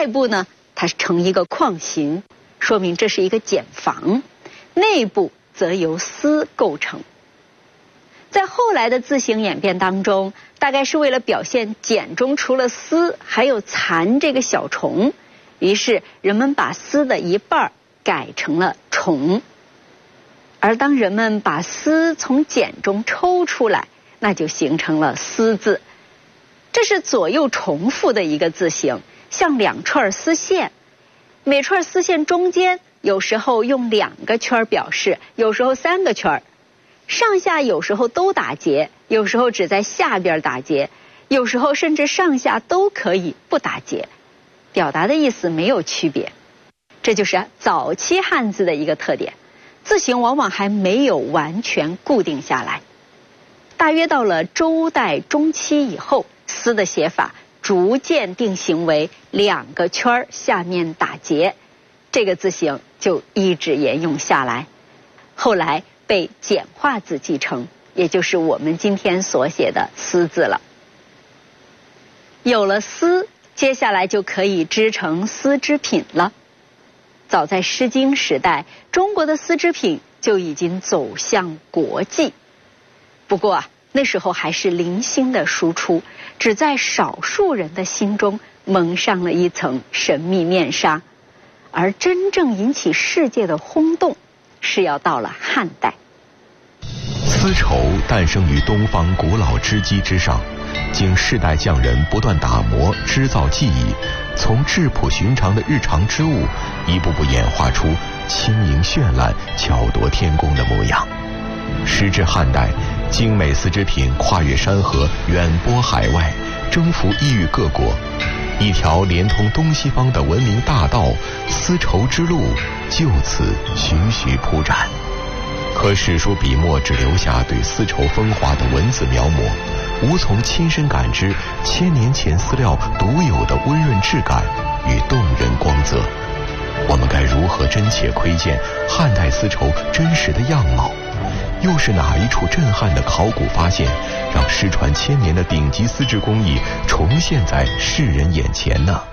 外部呢，它呈一个框形，说明这是一个茧房，内部则由丝构成。在后来的字形演变当中，大概是为了表现茧中除了丝还有蚕这个小虫，于是人们把丝的一半改成了虫。而当人们把丝从茧中抽出来，那就形成了丝字。这是左右重复的一个字形，像两串丝线，每串丝线中间有时候用2个圈表示，有时候3个圈，上下有时候都打结，有时候只在下边打结，有时候甚至上下都可以不打结，表达的意思没有区别。这就是早期汉字的一个特点，字形往往还没有完全固定下来。大约到了周代中期以后，丝的写法逐渐定型为2个圈下面打结，这个字形就一直沿用下来，后来被简化字继承，也就是我们今天所写的丝字了。有了丝，接下来就可以织成丝织品了。早在《诗经》时代，中国的丝织品就已经走向国际。不过那时候还是零星的输出，只在少数人的心中蒙上了一层神秘面纱。而真正引起世界的轰动，是要到了汉代。 丝绸诞生于东方古老织机之上，经世代匠人不断打磨织造技艺，从质朴寻常的日常织物一步步演化出轻盈绚烂、巧夺天工的模样。时至汉代，精美丝织品跨越山河，远播海外，征服异域各国，一条连通东西方的文明大道——丝绸之路就此徐徐铺展。可史书笔墨只留下对丝绸风华的文字描摹，无从亲身感知1000年前丝料独有的温润质感与动人光泽。我们该如何真切窥见汉代丝绸真实的样貌？又是哪一处震撼的考古发现，让失传1000年的顶级丝织工艺重现在世人眼前呢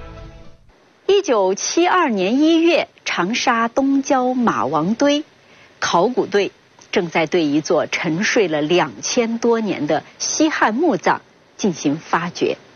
？1972年1月，长沙东郊马王堆，考古队正在对一座沉睡了2000多年的西汉墓葬进行发掘。